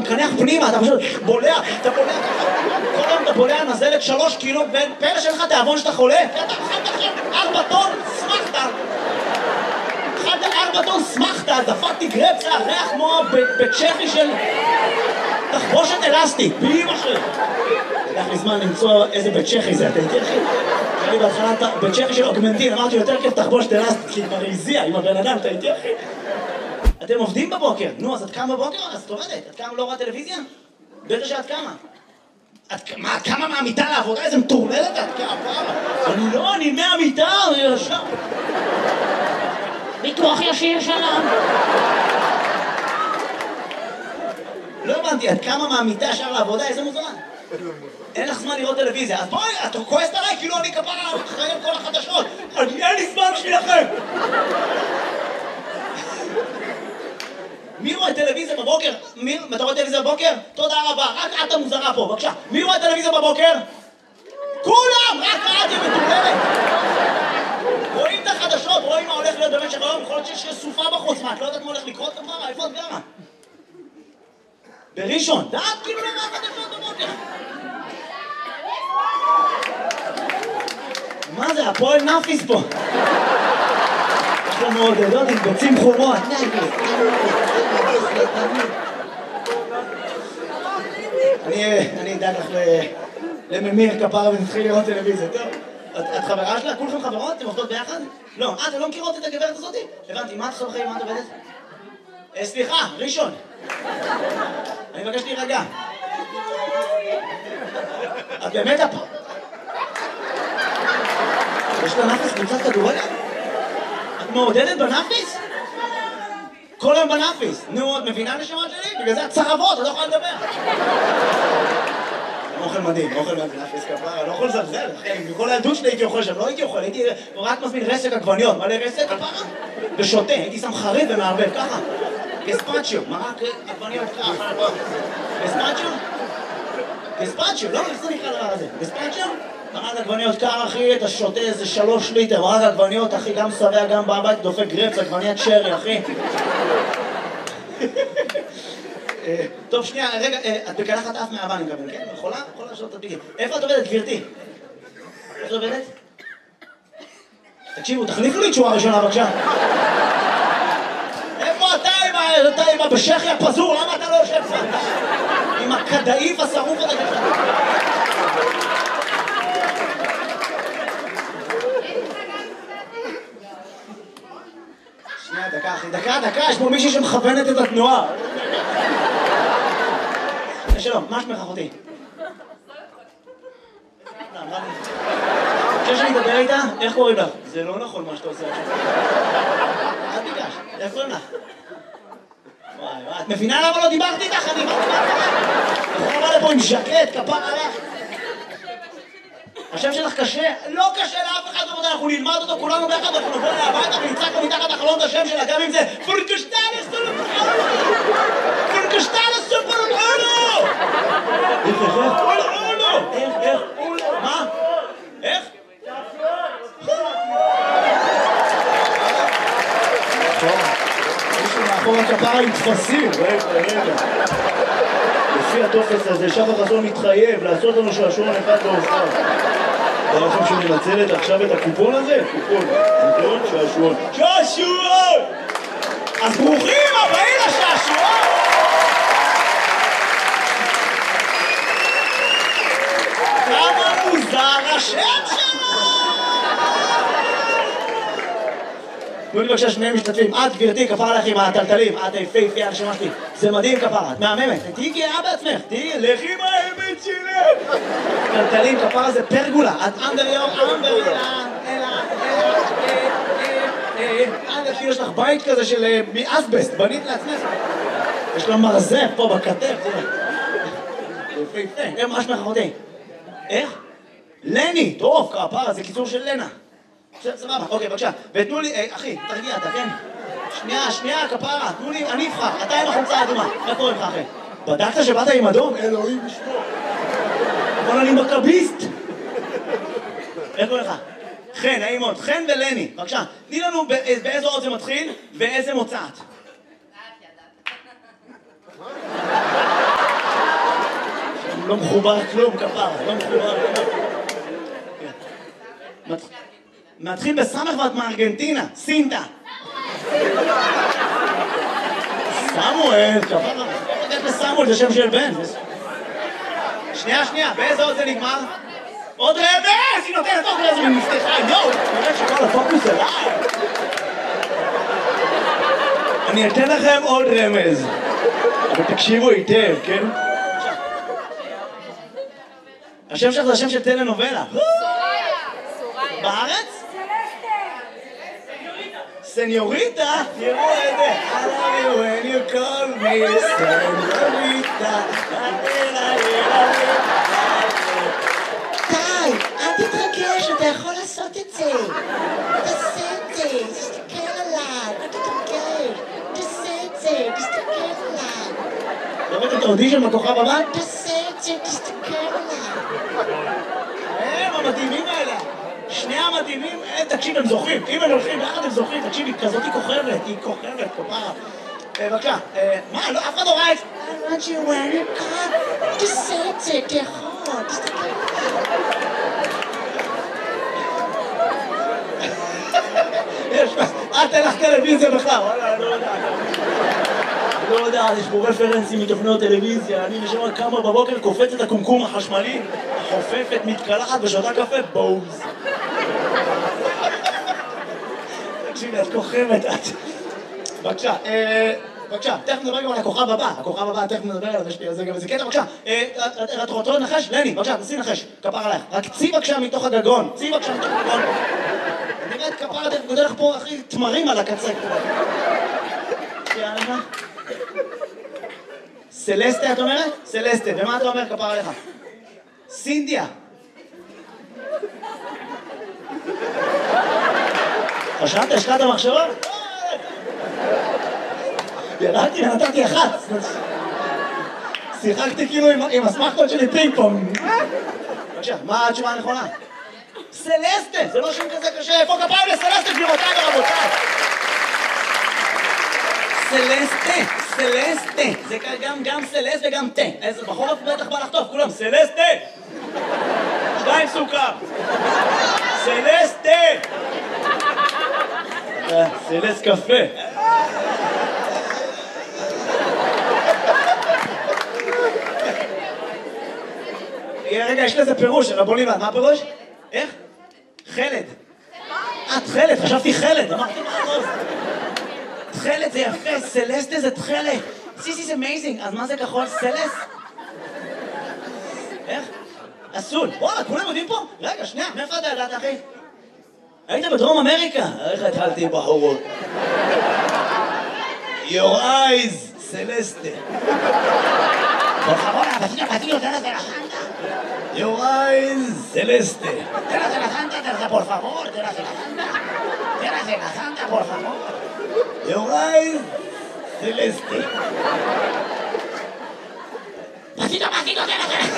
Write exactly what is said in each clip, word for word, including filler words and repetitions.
מקנח פנימה, אתה פשוט בולע, אתה בולע, כל היום אתה בולע נזלת שלוש קילו, ופלא שלך תיאבון שאתה חולה, אתה אכלת עכשיו ארבע טון, שמחת, אכלת ארבע טון, שמחת, דפקתי גרפסה, ריח כמו בצ'כי של תחבושת אלסטית, באמא שלי. לקח לי זמן למצוא איזה בצ'כי זה, אתה יודע אחי? אני בהתחלה בצ'כי של אוגמנטין, אמרתי יותר כיף תחבושת אלסטית, כי כבר הזיע עם הבן אדם, אתה יודע אחי? אתם עובדים בבוקר, נו, אז את קמה בבוקר? אז את עובדת, את קמה לא רואה טלוויזיה? בטח שאת קמה. את קמה מהמיטה לעבודה, איזה מטורללת את קמה? אני לא, אני מהמיטה, אני ישר. ביטוח ישיר שלום. לא הבנתי, את קמה מהמיטה ישר לעבודה, איזה מוזמן? אין לך זמן לראות טלוויזיה, אז בואי, את כועסת עליי, כאילו אני כפרה אחרי כל החדשות. אני אין לי זמן בשבילכם. מי רואה טלוויזיה בבוקר? מי? אתה רואה טלוויזיה בבוקר? תודה רבה, רק את המוזרה פה, בבקשה. מי רואה טלוויזיה בבוקר? כולם! רק את היא מטורללת! רואים את החדשות, רואים מה הולך להיות במשך היום, יכול להיות שיש סופה בחוץ, מה, את לא יודעת מה הולך לקרות כבר? איפה את גרה? בראשון, דעת כאילו למה החדשות בבוקר? מה זה, הפועל נאפיס פה? אנחנו מעודדות עם ביצים חומות. אני אדאג לך לממיר כפרה ונתחיל לראות טלוויזיה, טוב? את חברה שלה? כולכם חברות? אתם עובדות ביחד? לא, אה, אתם לא מכירות את הגברת הזאת? הבנתי, מה את עושה בחיים? מה את עובדת? סליחה, ראשון. אני מבקש להירגע. את באמת הפ... יש לה נאפיס קבוצת כדורגל? את מעודדת בנאפיס? כל היום בנאפיס. נו, את מבינה נשמות שלי? בגלל זה את צרבות, את לא יכולה לדבר. אוכל מדהים, אוכל בנאפיס כפרה, לא יכול לזלזל, אחי. בכל הילדות שלי הייתי אוכל שם, לא הייתי אוכל, הייתי רק מזמין רסק עגבניות. מלא רסק כפרה? ושותה, הייתי שם חריף ומערבב, ככה. גספצ'יו, מרק עגבניות ככה. גספצ'יו? גספצ'יו, לא? איך זה נקרא דבר הזה? גספצ'יו? מרק עגבניות קר, אחי, אתה שותה איזה שלוש ליטר, מרק עגבניות, אחי, גם שבע, גם בבית, דופק גרפס, עגבניית שרי, אחי. טוב, שנייה, רגע, את בקלחת אף מהאבא, אני מקבל, כן? יכולה? יכולה לשאול את הדביגים. איפה את עובדת, גברתי? איפה את עובדת? תקשיבו, תחליפו לי תשובה ראשונה, בבקשה. איפה אתה עם הבשכי הפזור? למה אתה לא יושב פה? עם הכדאיף השרוף הזה ככה. שנייה, דקה, אחי, דקה, דקה, יש פה מישהי שמכוונת את התנועה. שלום, מה שמך אחותי? חושב שאני אדבר איתה? איך קוראים לך? זה לא נכון מה שאתה עושה עכשיו. אל תיגש, איך קוראים לך? וואי וואי, את מבינה למה לא דיברתי איתך? אני מה דיברתי איתך? אנחנו נבוא לפה עם ז'קט, כפר עליך. השם שלך קשה? לא קשה לאף אחד עבודה, אנחנו נלמד אותו כולנו ביחד, אנחנו נבוא אליה הביתה ונצעק לו מתחת החלון את השם שלה, גם אם זה פורקשטל סופר אולו! פורקשטל סופר אולו! איך, איך, איך? אולו! איך, איך, אולו? מה? איך? מישהו מאחור הכפרה עם תפסים, רגע, רגע. לפי הטופס הזה, שחר חסון מתחייב לעשות לנו שעשועון אחד בהופעה. אתה לכם שהוא מנצלת עכשיו את הקופון הזה? קופון, נכון? שעשועון. שעשועון! אז ברוכים הבאים לשעשועון! כמה מוזר השם שלו! תנו לי בבקשה שני משתתפים, את גברתי כפרה לך עם הטלטלים, את היפהפייה הנשמה שלי, זה מדהים כפרה, את מהממת, תהיי גאה בעצמך, תהיי לכי עם האמת שלי! טלטלים כפרה זה פרגולה, את אנדר יום, אנדר אלה, אלה, אלה, אלה, כאילו יש לך בית כזה של מאסבסט, בנית לעצמך, יש לה מרזף פה בכתף, יפהפה, מה שמך אחותי? איך? לני, טוב, כפרה, זה קיצור של לנה. סבבה, אוקיי, בבקשה. ותנו לי, אחי, תרגיע אתה, כן? שנייה, שנייה, כפרה, תנו לי, אני אבחר, אתה עם החולצה האדומה. איך קוראים לך, אחי? בדקת שבאת עם אדום? אלוהים ישמור. אבל אני מכביסט. איך קוראים לך? חן, נעים מאוד. חן ולני, בבקשה. תני לנו באיזו אות זה מתחיל ואיזה מוצאת. לא מחובר כלום, כפרה, לא מחובר כלום. מתחיל בסמך ואת מארגנטינה, סינטה. סמואל, כפרה. איך לסמואל, זה שם של בן. שנייה, שנייה, באיזה עוד זה נגמר? עוד רמז! היא נותנת עוד רמז ומפתחה, יואו! נראה שכל הפוקוס עליי. אני אתן לכם עוד רמז. אבל תקשיבו היטב, כן? השם שלך זה השם של טלנובלה. בארץ? סניוריטה? תראו איזה. I love you when you call me סניוריטה. די, אל תתרגש, אתה יכול לעשות את זה. תעשה את זה, תסתכל עליי, אל תתרגש. תעשה את זה, תסתכל עליי. לראות את האודישן בכוכב הבא? תעשה את זה, תסתכל עליי. הם המדהימים האלה. שני המדהימים, תקשיב, הם זוכים. אם הם הולכים יחד הם זוכים, תקשיב, היא כזאת היא כוכבת, היא כוכבת, כפרה. בבקשה, מה, אף אחד לא ראה את זה? I want you when you come, תעשה את זה, תיכול, תסתכל עליי. אל תלך טלוויזיה בכלל, וואלה, אני לא יודע. אני לא יודע, יש פה רפרנסים מתוכניות טלוויזיה, אני נשמע כמה בבוקר קופץ את הקומקום החשמלי, חופפת, מתקלחת ושותה קפה, בוז. תקשיבי, את כוכבת, את... בבקשה, בבקשה, תכף נדבר גם על הכוכב הבא, הכוכב הבא, תכף נדבר עליו, יש לי על זה גם איזה קטע, בבקשה, את רוצה לנחש? לני, בבקשה, תעשי נחש, כפר עלייך, רק צי בבקשה מתוך הגגון, צי בבקשה מתוך הגגון. נראית כפר, תכף גודל לך פה הכי תמרים על הקצה. יאללה. סלסטה, את אומרת? סלסטה, ומה אתה אומר כפר עליך? סינדיה. חשבת, השקעת המחשבה? ירדתי ונתתי אחת. שיחקתי כאילו עם הסמכות שלי פינג פונג. בבקשה, מה התשובה הנכונה? סלסטה, זה לא שם כזה קשה. איפה כפיים לסלסטה, גבירותיי ורבותיי? סלסטה, סלסטה. זה גם גם סלסט וגם תה. איזה בחורף בטח בא לחטוף, כולם סלסטה. שתיים סוכר. סלסטה. סלסט קפה. רגע, יש לזה פירוש, רבוני, מה הפירוש? איך? חלד. את חלד, חשבתי חלד, אמרתי מה הכל? תחלת זה יפה, סלסטה זה תחלת. This is amazing. אז מה זה כחול? סלס? איך? אסול. וואלה, כולם יודעים פה? רגע, שנייה, מאיפה אתה ידעת, אחי? היית בדרום אמריקה? איך התחלתי בחורות? Your eyes, סלסטה. por favor, vecino, vecino, tras de la santa. Your eyes, celeste. Tras de la santa, tras, por favor, tras de la santa. Tras de la santa, por favor. Your eyes, celeste. Vecino, vecino, tras de la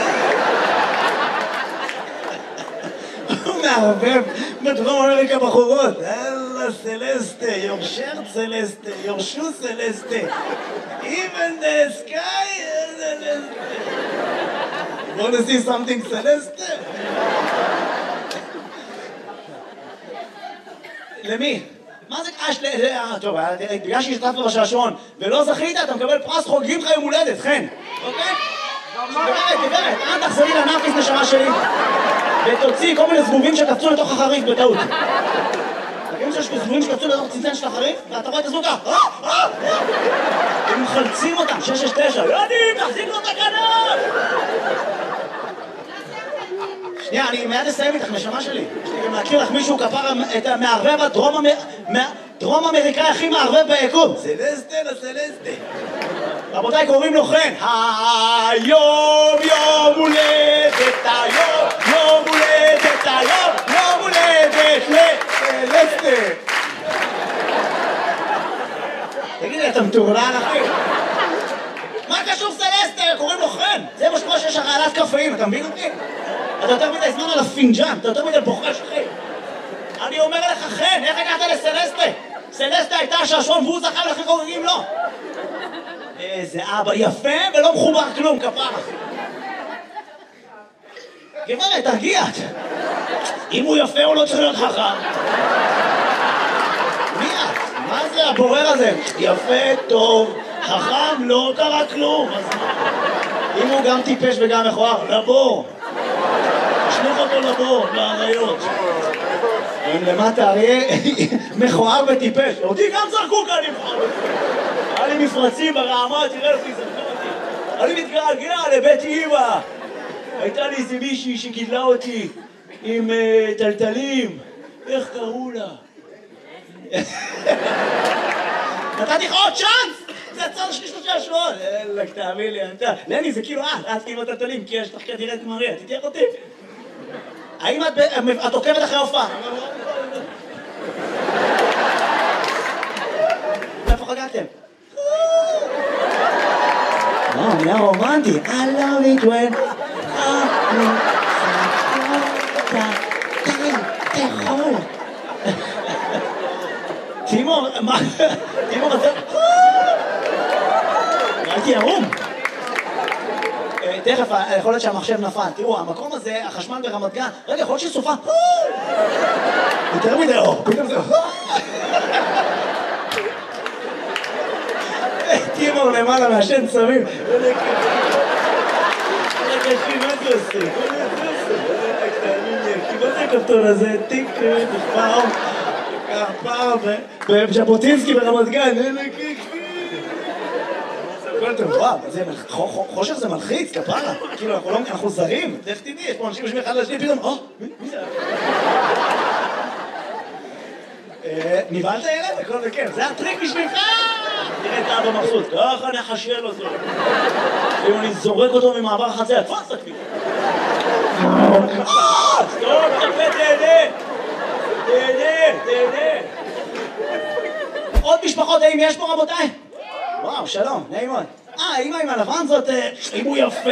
הוא מערבב בדרום אמריקה בחורות. אללה סלסטה, your shirt סלסטה, your shoe סלסטה. Even the sky is celeste. You want to see something celeste? למי? מה זה קש? טוב, בגלל שהשתתפת בשעשועון ולא זכית, אתה מקבל פרס חוגגים לך יום הולדת, חן. אוקיי? גברת, גברת, אל תחזרי לנאפיס נשמה שלי ותוציא כל מיני זבובים שקפצו לתוך החריף בטעות. תגידו שיש זבובים שקפצו לתוך צנצן של החריף ואתה רואה את הזבוב ככה הם מחלצים אותם, שש שש תשע יודעים, תחזיק לו את הכנף. שנייה, אני מיד אסיים איתך נשמה שלי. יש לי גם להכיר לך מישהו כפר את המערבב הדרום אמריקאי הכי מערבב ביקום. סלסטה לסלסטה. רבותיי, קוראים לו חן. היום יום הולדת, היום יום הולדת, היום יום הולדת לסלסטה. תגידי, אתה מטורלל אחי? מה קשור סלסטה? קוראים לו חן. זה מה שקורה שיש הרעלת קפאים, אתה מבין אותי? אתה יותר מדי זמן על הפינג'אן, אתה יותר מדי בוחש אחי. אני אומר לך חן, איך הגעת לסלסטה? סלסטה הייתה השעשועון והוא זכה ולכן חוגגים לו. איזה אבא יפה ולא מחובר כלום, כפרה. גברת, תרגיע. אם הוא יפה הוא לא צריך להיות חכם. מי את? מה זה הבורר הזה? יפה, טוב, חכם, לא קרה כלום. אם הוא גם טיפש וגם מכוער, לבור. תשלוח אותו לבור, לאריות. הם למטה, אריה מכוער וטיפש. אותי גם זרקו כאן עם מכוער. היה לי מפרצים ברעמה, תראה אותי, זרקו אותי. אני מתגעגע לבית אמא. הייתה לי איזה מישהי שגידלה אותי עם טלטלים. איך קראו לה? נתתי לך עוד צ'אנס! זה הצד שלי שלושה שבועות! אלק, תאמין לי, אתה... לני, זה כאילו את, את כאילו טלטלים, כי יש לך כנראה את מריה, תתייך אותי. האם את עוקבת אחרי הופעה? איפה חגגתם? וואו, נהיה רומנטי. I love it when... תאכול. תימור, מה? תימור, אתה... הייתי ערום. תכף, יכול להיות שהמחשב נפל. תראו, המקום הזה, החשמל ברמת גן, רגע, יכול להיות שסופה. יותר מדי אור, פתאום זה... תימור למעלה מהשן צמים. רגע, קשים, מה זה עושה? מה זה הכפתור הזה? טיק, פעם, פעם, בז'בוטינסקי ברמת גן. וואו, חושך זה מלחיץ, כפרה. כאילו, אנחנו זרים, דרך טבעי, יש פה אנשים יושבים אחד לשני, פתאום, או, מי זה? נבהלת ילד? הכל זה כיף, זה הטריק בשבילך! תראה את אבא מבסוט, ככה נחשל אותו. אם אני זורק אותו ממעבר החצר, תפוס אותי. טוב, תפה, תהנה! תהנה, תהנה! עוד משפחות, האם יש פה רבותיי? וואו, שלום, נעים מאוד. אה, האמא עם הלבן זאת, אם הוא יפה.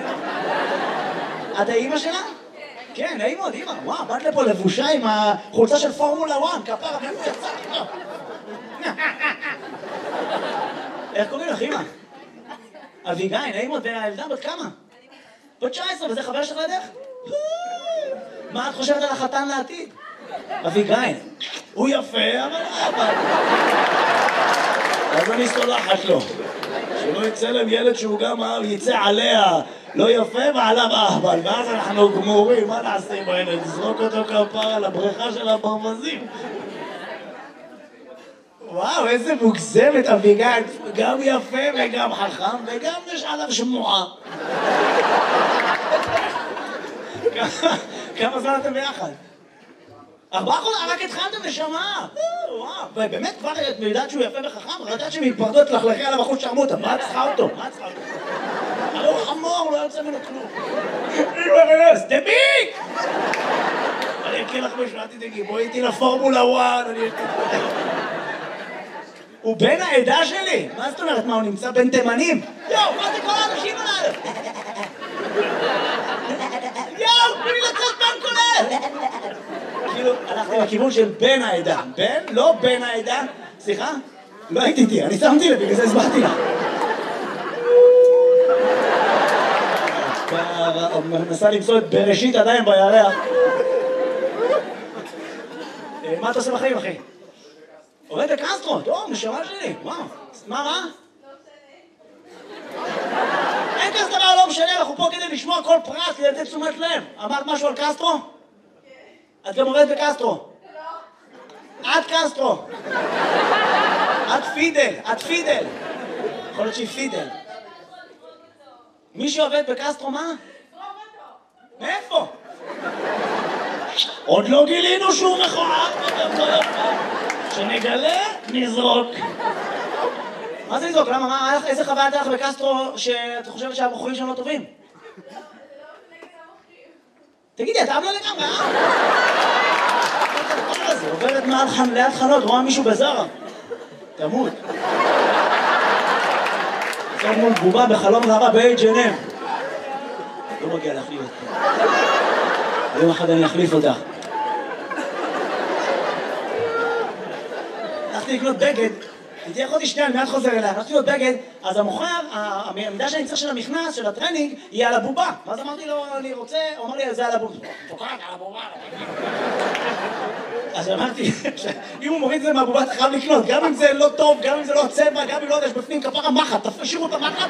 את האמא שלה? כן, נעים מאוד, אמא. וואו, באת לפה לבושה עם החולצה של פורמולה אחת, כפרה, מאיפה יצא לך? איך קוראים לך, אמא? אביגיל, נעים מאוד, והילדה בת כמה? בת תשע עשרה, וזה חבר שלך לדרך? מה את חושבת על החתן לעתיד? אביגיל, הוא יפה, אבל... אז אני סולחת לו. שלא יצא להם ילד שהוא גם יצא עליה לא יפה ועליו אהבל, ואז אנחנו גמורים, מה נעשה עם הילד? נזרוק אותו כפרה לבריכה של הברווזים. וואו, איזה מוגזמת אביגיל, גם יפה וגם חכם וגם יש עליו שמועה. כמה זמן אתם ביחד? ארבעה חודשים, רק התחלתם נשמה. וואו, ובאמת כבר את יודעת שהוא יפה וחכם, רק יודעת שמתפרדות לחלכי על הבחוץ שרמוטה. מה את צריכה אותו? מה את צריכה אותו? הרי הוא חמור, לא יוצא ממנו כלום. אמא רס, דביק! אני אקריא לך משהו, אל תדאגי, בואי איתי לפורמולה אחת, אני אקריא. הוא בן העדה שלי? מה זאת אומרת? מה, הוא נמצא בין תימנים? יואו, מה זה כל האנשים עליו? יואו, תנו לי לצאת בן כולל! כאילו, הלכתי לכיוון של בן העדה. בן? לא בן העדה. סליחה? לא הייתי איתי, אני שמתי לב, בגלל זה הסברתי לך. מנסה למצוא את בראשית עדיין בירח. מה אתה עושה בחיים, אחי? עובד בקסטרו, טוב, נשמה שלי, וואו. מה רע? אין כזה דבר לא משנה, אנחנו פה כדי לשמוע כל פרט, כדי לתת תשומת לב. אמרת משהו על קסטרו? את גם עובדת בקסטרו. לא. את קסטרו. את פידל, את פידל. יכול להיות שהיא פידל. מי שעובד בקסטרו, מה? מאיפה? עוד לא גילינו שהוא מכוער. שנגלה, נזרוק. מה זה נזרוק? למה? מה? איזה חוויה הייתה לך בקסטרו שאת חושבת שהבחורים שם לא טובים? תגידי, אתה עמלה לגמרי, אה? זה עוברת ליד חנות, רואה מישהו בזרה. תמות. עכשיו מול בובה בחלום רעבה ב-אייץ' אנד אם. לא מגיע להחליף אותך. יום אחד אני אחליף אותך. הלכתי לקנות בגד תהיה אחותי שנייה, אני מיד חוזר אליה, הלכתי לו בגד, אז המוכר, המידה שאני צריך של המכנס, של הטרנינג, יהיה על הבובה. ואז אמרתי לו, אני רוצה, הוא אמר לי, זה על הבובה. תוקעת על הבובה. אז אמרתי, אם הוא מוריד את זה מהבובה, אתה חייב לקנות, גם אם זה לא טוב, גם אם זה לא הצבע, גם אם לא יודע, יש בפנים כפרה מחט, תשאירו את המחט.